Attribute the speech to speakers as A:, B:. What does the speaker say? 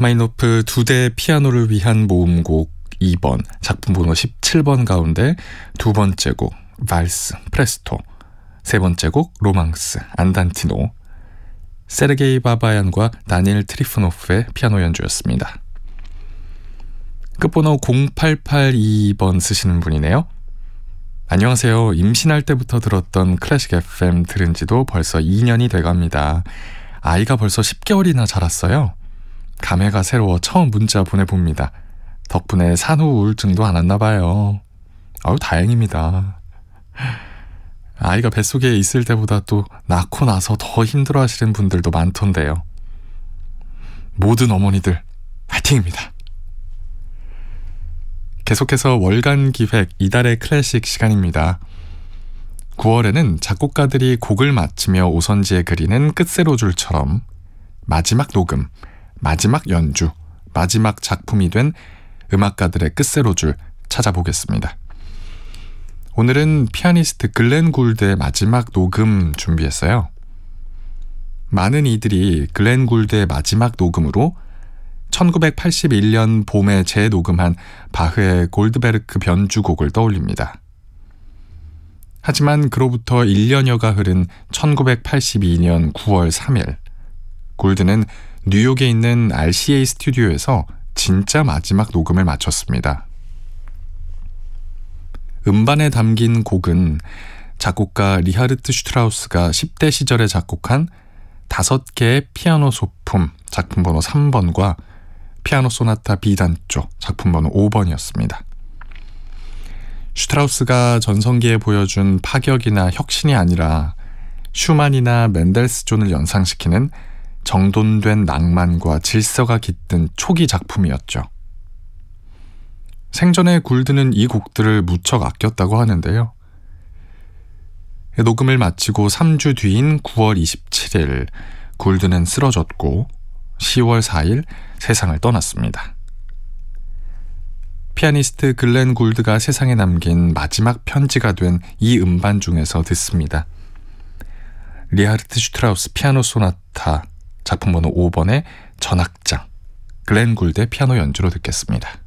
A: 라흐마니노프 2대 피아노를 위한 모음곡 2번, 작품 번호 17번 가운데 두 번째 곡 발스, 프레스토, 세 번째 곡 로망스, 안단티노, 세르게이 바바얀과 다니엘 트리프노프의 피아노 연주였습니다. 끝번호 0882번 쓰시는 분이네요. 안녕하세요. 임신할 때부터 들었던 클래식 FM 들은 지도 벌써 2년이 돼갑니다. 아이가 벌써 10개월이나 자랐어요. 감회가 새로워 처음 문자 보내봅니다. 덕분에 산후 우울증도 안 왔나 봐요. 아유, 다행입니다. 아이가 뱃속에 있을 때보다 또 낳고 나서 더 힘들어하시는 분들도 많던데요. 모든 어머니들 화이팅입니다. 계속해서 월간 기획 이달의 클래식 시간입니다. 9월에는 작곡가들이 곡을 마치며 오선지에 그리는 끝세로줄처럼 마지막 녹음, 마지막 연주, 마지막 작품이 된 음악가들의 끝세로줄 찾아보겠습니다. 오늘은 피아니스트 글렌 굴드의 마지막 녹음 준비했어요. 많은 이들이 글렌 굴드의 마지막 녹음으로 1981년 봄에 재녹음한 바흐의 골드베르크 변주곡을 떠올립니다. 하지만 그로부터 1년여가 흐른 1982년 9월 3일, 굴드는 뉴욕에 있는 RCA 스튜디오에서 진짜 마지막 녹음을 마쳤습니다. 음반에 담긴 곡은 작곡가 리하르트 슈트라우스가 10대 시절에 작곡한 5개의 피아노 소품 작품 번호 3번과 피아노 소나타 B단조 작품 번호 5번이었습니다. 슈트라우스가 전성기에 보여준 파격이나 혁신이 아니라 슈만이나 멘델스존을 연상시키는 정돈된 낭만과 질서가 깃든 초기 작품이었죠. 생전에 굴드는 이 곡들을 무척 아꼈다고 하는데요. 녹음을 마치고 3주 뒤인 9월 27일 굴드는 쓰러졌고 10월 4일 세상을 떠났습니다. 피아니스트 글렌 굴드가 세상에 남긴 마지막 편지가 된 이 음반 중에서 듣습니다. 리하르트 슈트라우스 피아노 소나타 작품 번호 5번의 전악장, 글렌 굴드의 피아노 연주로 듣겠습니다.